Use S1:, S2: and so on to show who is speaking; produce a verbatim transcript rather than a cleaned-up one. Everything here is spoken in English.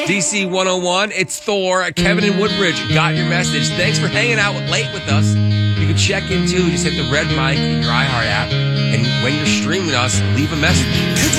S1: D C one oh one, it's Thor. Kevin and Woodbridge got your message. Thanks for hanging out late with us. You can check in too. Just hit the red mic in your iHeart app. And when you're streaming us, leave a message.